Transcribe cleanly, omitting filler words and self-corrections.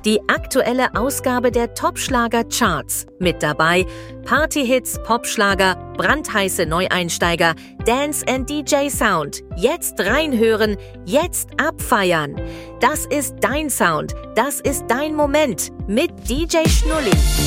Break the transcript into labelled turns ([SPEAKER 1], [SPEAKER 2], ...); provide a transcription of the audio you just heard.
[SPEAKER 1] Die aktuelle Ausgabe der Top-Schlager-Charts. Mit dabei Partyhits, Popschlager, brandheiße Neueinsteiger, Dance and DJ Sound. Jetzt reinhören, jetzt abfeiern. Das ist dein Sound, das ist dein Moment mit DJ Schnulli.